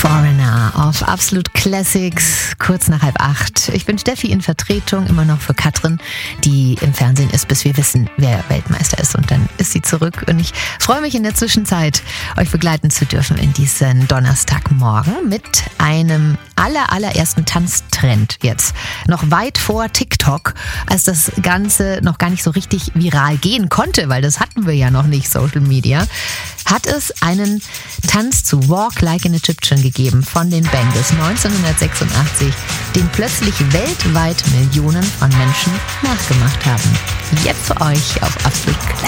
Foreigner auf Absolut Classics, kurz nach 7:30. Ich bin Steffi in Vertretung, immer noch für Katrin, die im Fernsehen ist, bis wir wissen, wer Weltmeister ist. Und dann ist sie zurück. Und ich freue mich in der Zwischenzeit, euch begleiten zu dürfen in diesen Donnerstagmorgen mit einem allerersten Tanztrend jetzt. Noch weit vor TikTok, als das Ganze noch gar nicht so richtig viral gehen konnte, weil das hatten wir ja noch nicht, Social Media, hat es einen Tanz zu Walk Like an Egyptian gegeben von den Bangles 1986, den plötzlich weltweit Millionen von Menschen nachgemacht haben. Jetzt für euch auf Absolut Classic.